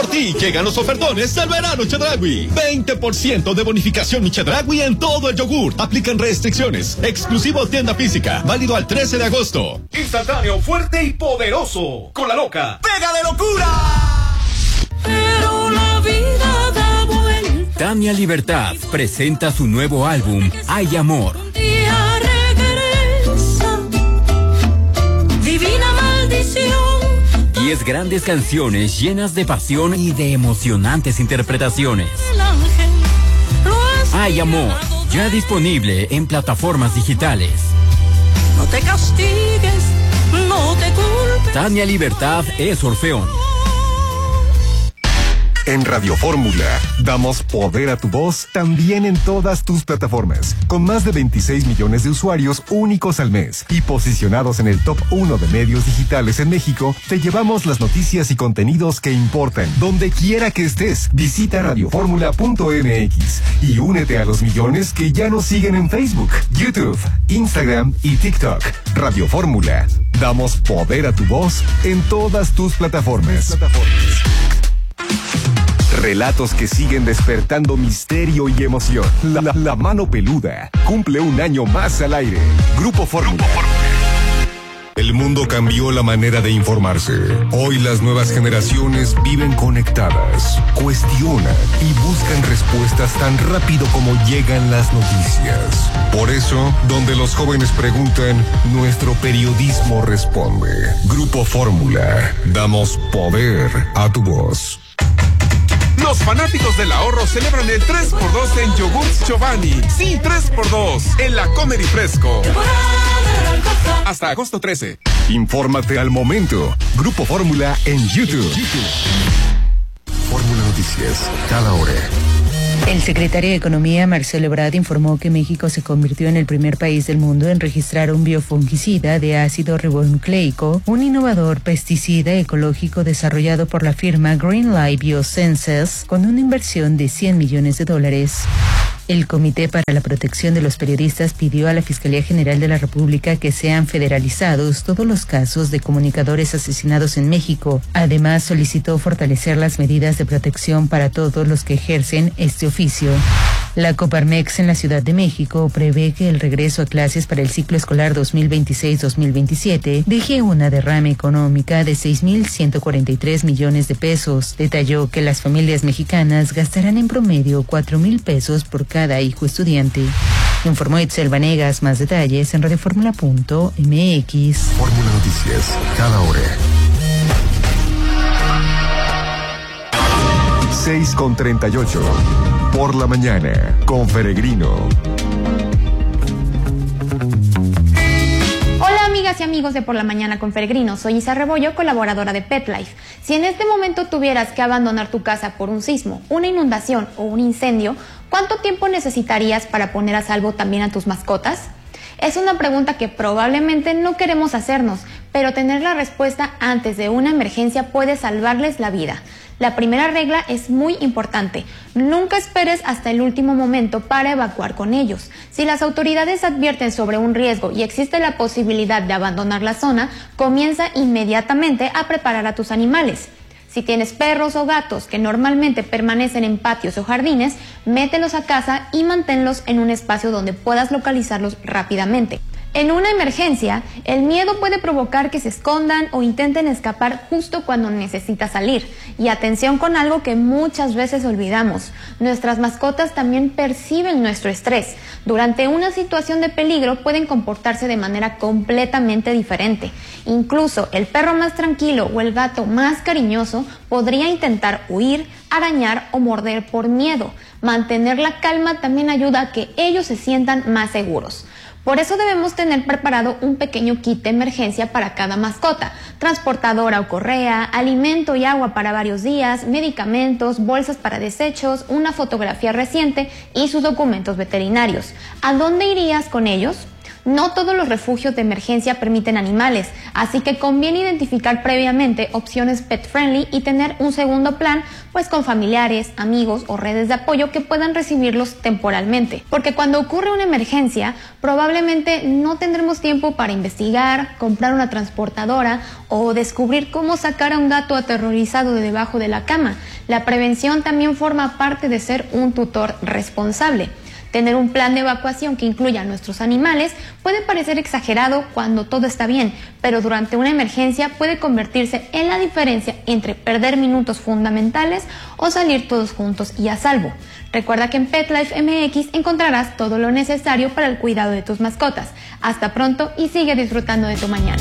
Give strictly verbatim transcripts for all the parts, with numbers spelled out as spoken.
por ti llegan los ofertones del verano Chedraui. veinte por ciento de bonificación mi Chedraui en todo el yogur. Aplican restricciones. Exclusivo tienda física. Válido al trece de agosto. Instantáneo, fuerte y poderoso. Con la loca. ¡Pega de locura! Pero la vida da vuelta. Tania Libertad presenta su nuevo álbum, Hay Amor. Un día regresa. Divina maldición. Diez grandes canciones llenas de pasión y de emocionantes interpretaciones. El ángel lo Hay Amor, ya disponible en plataformas digitales. No te castigues, no te culpes. Tania Libertad es Orfeón. En Radio Fórmula, damos poder a tu voz también en todas tus plataformas, con más de veintiséis millones de usuarios únicos al mes y posicionados en el top uno de medios digitales en México. Te llevamos las noticias y contenidos que importan, donde quiera que estés. Visita radioformula punto m x y únete a los millones que ya nos siguen en Facebook, YouTube, Instagram y TikTok. Radio Fórmula, damos poder a tu voz en todas tus plataformas. Relatos que siguen despertando misterio y emoción. La, la, la Mano Peluda cumple un año más al aire. Grupo Fórmula. El mundo cambió la manera de informarse. Hoy las nuevas generaciones viven conectadas, cuestionan y buscan respuestas tan rápido como llegan las noticias. Por eso, donde los jóvenes preguntan, nuestro periodismo responde. Grupo Fórmula. Damos poder a tu voz. Los fanáticos del ahorro celebran el tres por dos en Yogurts Giovanni. Sí, tres por dos en la Comer y Fresco. Hasta agosto trece. Infórmate al momento. Grupo Fórmula en YouTube. Fórmula Noticias, cada hora. El secretario de Economía, Marcelo Ebrard, informó que México se convirtió en el primer país del mundo en registrar un biofungicida de ácido ribonucleico, un innovador pesticida ecológico desarrollado por la firma Greenlight Biosciences, con una inversión de cien millones de dólares. El Comité para la Protección de los Periodistas pidió a la Fiscalía General de la República que sean federalizados todos los casos de comunicadores asesinados en México. Además, solicitó fortalecer las medidas de protección para todos los que ejercen este oficio. La Coparmex en la Ciudad de México prevé que el regreso a clases para el ciclo escolar dos mil veintiséis dos mil veintisiete deje una derrama económica de seis mil ciento cuarenta y tres millones de pesos. Detalló que las familias mexicanas gastarán en promedio cuatro mil pesos por cada hijo estudiante. Informó Itzel Vanegas. Más detalles en radioformula punto m x. Fórmula Noticias, cada hora. seis con treinta y ocho. Por la mañana, con Peregrino. Hola amigas y amigos de Por la Mañana con Peregrino, soy Isa Rebollo, colaboradora de PetLife. Si en este momento tuvieras que abandonar tu casa por un sismo, una inundación o un incendio, ¿cuánto tiempo necesitarías para poner a salvo también a tus mascotas? Es una pregunta que probablemente no queremos hacernos, pero tener la respuesta antes de una emergencia puede salvarles la vida. La primera regla es muy importante. Nunca esperes hasta el último momento para evacuar con ellos. Si las autoridades advierten sobre un riesgo y existe la posibilidad de abandonar la zona, comienza inmediatamente a preparar a tus animales. Si tienes perros o gatos que normalmente permanecen en patios o jardines, mételos a casa y manténlos en un espacio donde puedas localizarlos rápidamente. En una emergencia, el miedo puede provocar que se escondan o intenten escapar justo cuando necesitas salir. Y atención con algo que muchas veces olvidamos. Nuestras mascotas también perciben nuestro estrés. Durante una situación de peligro pueden comportarse de manera completamente diferente. Incluso el perro más tranquilo o el gato más cariñoso podría intentar huir, arañar o morder por miedo. Mantener la calma también ayuda a que ellos se sientan más seguros. Por eso debemos tener preparado un pequeño kit de emergencia para cada mascota: transportadora o correa, alimento y agua para varios días, medicamentos, bolsas para desechos, una fotografía reciente y sus documentos veterinarios. ¿A dónde irías con ellos? No todos los refugios de emergencia permiten animales, así que conviene identificar previamente opciones pet friendly y tener un segundo plan, pues con familiares, amigos o redes de apoyo que puedan recibirlos temporalmente. Porque cuando ocurre una emergencia, probablemente no tendremos tiempo para investigar, comprar una transportadora o descubrir cómo sacar a un gato aterrorizado de debajo de la cama. La prevención también forma parte de ser un tutor responsable. Tener un plan de evacuación que incluya a nuestros animales puede parecer exagerado cuando todo está bien, pero durante una emergencia puede convertirse en la diferencia entre perder minutos fundamentales o salir todos juntos y a salvo. Recuerda que en PetLife M X encontrarás todo lo necesario para el cuidado de tus mascotas. Hasta pronto y sigue disfrutando de tu mañana.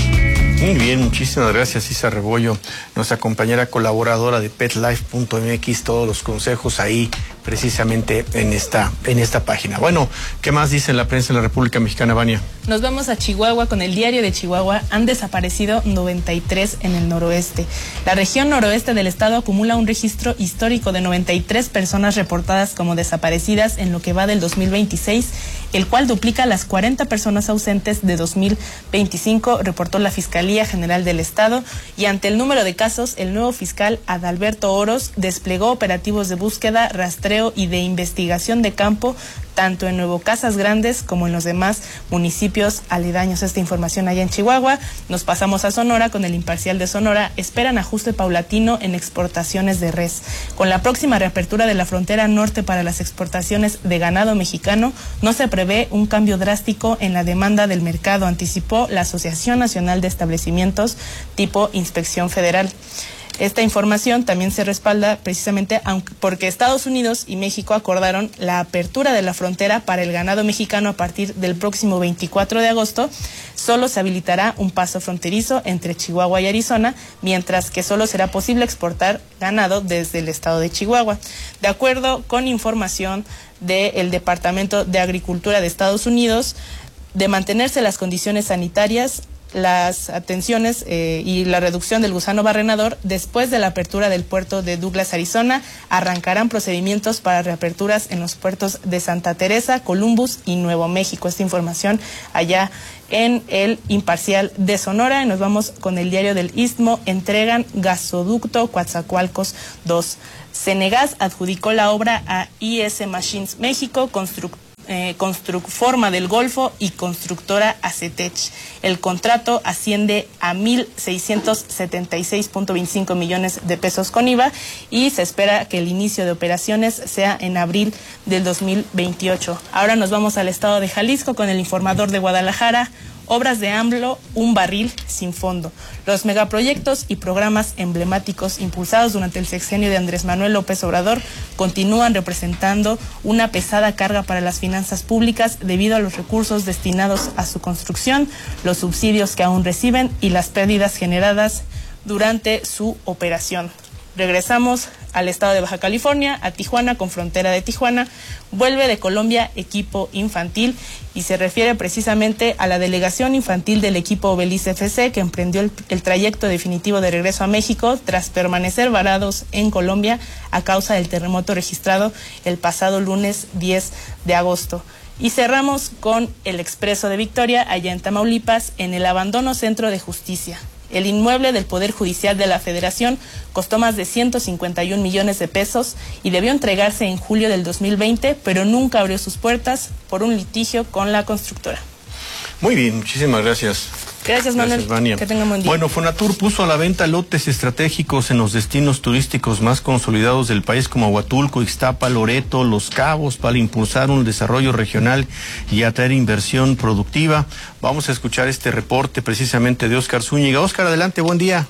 Muy bien, muchísimas gracias, Isa Rebollo, nuestra compañera colaboradora de petlife punto m x, todos los consejos ahí precisamente en esta, en esta página. Bueno, ¿qué más dice la prensa en la República Mexicana, Vania? Nos vamos a Chihuahua con el Diario de Chihuahua. Han desaparecido noventa y tres en el noroeste. La región noroeste del estado acumula un registro histórico de noventa y tres personas reportadas como desaparecidas en lo que va del dos mil veintiséis, el cual duplica las cuarenta personas ausentes de dos mil veinticinco, reportó la Fiscalía General del Estado, y ante el número de casos, el nuevo fiscal Adalberto Oros desplegó operativos de búsqueda, rastreo y de investigación de campo, tanto en Nuevo Casas Grandes como en los demás municipios aledaños. Esta información allá en Chihuahua. Nos pasamos a Sonora con el Imparcial de Sonora. Esperan ajuste paulatino en exportaciones de res. Con la próxima reapertura de la frontera norte para las exportaciones de ganado mexicano, no se prevé un cambio drástico en la demanda del mercado, anticipó la Asociación Nacional de Establecimientos tipo Inspección Federal. Esta información también se respalda precisamente porque Estados Unidos y México acordaron la apertura de la frontera para el ganado mexicano a partir del próximo veinticuatro de agosto. Solo se habilitará un paso fronterizo entre Chihuahua y Arizona, mientras que solo será posible exportar ganado desde el estado de Chihuahua. De acuerdo con información del Departamento de Agricultura de Estados Unidos, de mantenerse las condiciones sanitarias, las atenciones eh, y la reducción del gusano barrenador, después de la apertura del puerto de Douglas, Arizona, arrancarán procedimientos para reaperturas en los puertos de Santa Teresa, Columbus y Nuevo México. Esta información allá en el Imparcial de Sonora. Y nos vamos con el Diario del Istmo. Entregan gasoducto Coatzacoalcos dos. Cenegas adjudicó la obra a I S Machines México, constructor Eh, Construcforma del Golfo y constructora Acetech. El contrato asciende a mil seiscientos setenta y seis punto veinticinco millones de pesos con I V A y se espera que el inicio de operaciones sea en abril del dos mil veintiocho. Ahora nos vamos al estado de Jalisco con el Informador de Guadalajara. Obras de AMLO, un barril sin fondo. Los megaproyectos y programas emblemáticos impulsados durante el sexenio de Andrés Manuel López Obrador continúan representando una pesada carga para las finanzas públicas debido a los recursos destinados a su construcción, los subsidios que aún reciben y las pérdidas generadas durante su operación. Regresamos al estado de Baja California, a Tijuana, con frontera de Tijuana. Vuelve de Colombia equipo infantil y se refiere precisamente a la delegación infantil del equipo Belice F C, que emprendió el, el trayecto definitivo de regreso a México tras permanecer varados en Colombia a causa del terremoto registrado el pasado lunes diez de agosto. Y cerramos con el Expreso de Victoria, allá en Tamaulipas, en el abandono Centro de Justicia. El inmueble del Poder Judicial de la Federación costó más de ciento cincuenta y un millones de pesos y debió entregarse en julio del dos mil veinte, pero nunca abrió sus puertas por un litigio con la constructora. Muy bien, muchísimas gracias. Gracias, Manuel. Gracias, Vania. Que tengan buen día. Bueno, Fonatur puso a la venta lotes estratégicos en los destinos turísticos más consolidados del país, como Huatulco, Ixtapa, Loreto, Los Cabos, para impulsar un desarrollo regional y atraer inversión productiva. Vamos a escuchar este reporte precisamente de Óscar Zúñiga. Óscar, adelante, buen día.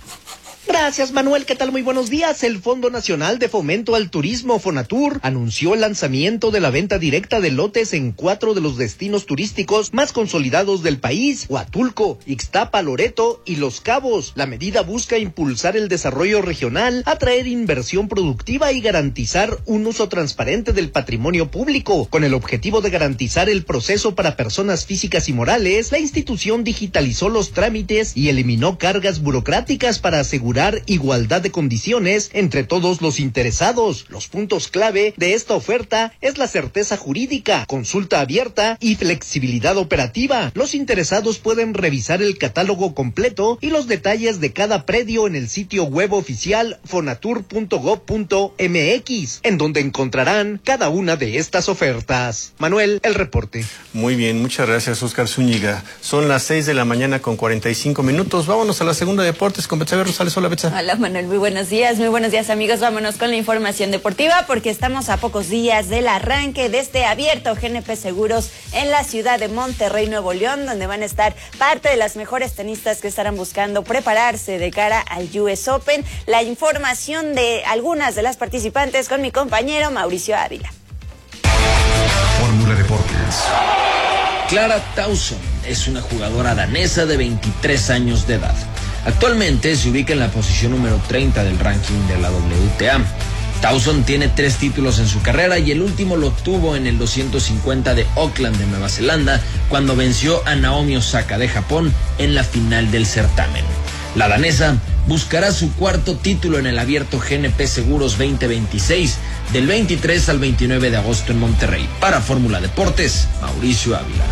Gracias, Manuel. ¿Qué tal? Muy buenos días. El Fondo Nacional de Fomento al Turismo, Fonatur, anunció el lanzamiento de la venta directa de lotes en cuatro de los destinos turísticos más consolidados del país: Huatulco, Ixtapa, Loreto y Los Cabos. La medida busca impulsar el desarrollo regional, atraer inversión productiva y garantizar un uso transparente del patrimonio público. Con el objetivo de garantizar el proceso para personas físicas y morales, la institución digitalizó los trámites y eliminó cargas burocráticas para asegurar igualdad de condiciones entre todos los interesados. Los puntos clave de esta oferta es la certeza jurídica, consulta abierta y flexibilidad operativa. Los interesados pueden revisar el catálogo completo y los detalles de cada predio en el sitio web oficial fonatur punto gob punto m x, en donde encontrarán cada una de estas ofertas. Manuel, el reporte. Muy bien, muchas gracias, Óscar Zúñiga. Son las seis de la mañana con cuarenta y cinco minutos. Vámonos a la segunda de deportes con Betsabe Rosales. Hola, Betsa. Hola, Manuel, muy buenos días, muy buenos días, amigos. Vámonos con la información deportiva porque estamos a pocos días del arranque de este abierto G N P Seguros en la ciudad de Monterrey, Nuevo León, donde van a estar parte de las mejores tenistas que estarán buscando prepararse de cara al U S Open. La información de algunas de las participantes con mi compañero Mauricio Ávila. Fórmula Deportes. Clara Tauson es una jugadora danesa de veintitrés años de edad. Actualmente se ubica en la posición número treinta del ranking de la W T A. Tauson tiene tres títulos en su carrera y el último lo obtuvo en el doscientos cincuenta de Auckland de Nueva Zelanda, cuando venció a Naomi Osaka de Japón en la final del certamen. La danesa buscará su cuarto título en el abierto G N P Seguros veinte veintiséis del veintitrés al veintinueve de agosto en Monterrey. Para Fórmula Deportes, Mauricio Ávila.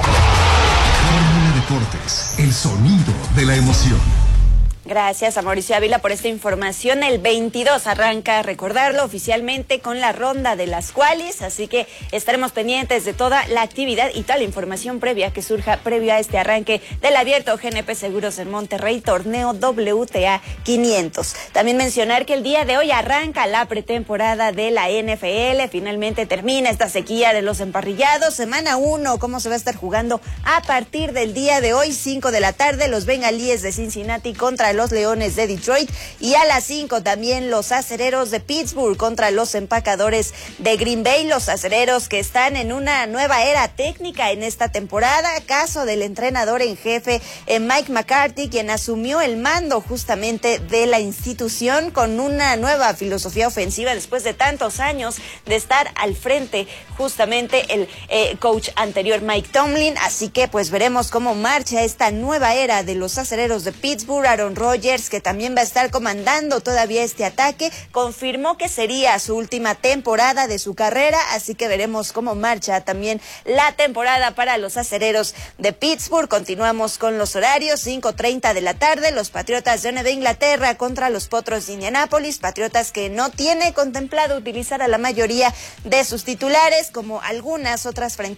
Fórmula Deportes, el sonido de la emoción. Gracias a Mauricio Ávila por esta información. El veintidós arranca, a recordarlo, oficialmente con la ronda de las qualis, así que estaremos pendientes de toda la actividad y toda la información previa que surja previo a este arranque del abierto G N P Seguros en Monterrey, torneo W T A quinientos. También mencionar que el día de hoy arranca la pretemporada de la N F L, finalmente termina esta sequía de los emparrillados, semana uno, cómo se va a estar jugando a partir del día de hoy, cinco de la tarde, los bengalíes de Cincinnati contra los Leones de Detroit, y a las cinco también los Acereros de Pittsburgh contra los Empacadores de Green Bay. Los Acereros que están en una nueva era técnica en esta temporada, caso del entrenador en jefe eh, Mike McCarthy, quien asumió el mando justamente de la institución con una nueva filosofía ofensiva después de tantos años de estar al frente justamente el eh, coach anterior Mike Tomlin. Así que pues veremos cómo marcha esta nueva era de los Acereros de Pittsburgh. Aaron Rodgers, que también va a estar comandando todavía este ataque, confirmó que sería su última temporada de su carrera, así que veremos cómo marcha también la temporada para los Acereros de Pittsburgh. Continuamos con los horarios, cinco treinta de la tarde, los Patriotas de Nueva Inglaterra contra los Potros de Indianápolis, Patriotas que no tiene contemplado utilizar a la mayoría de sus titulares, como algunas otras franquicias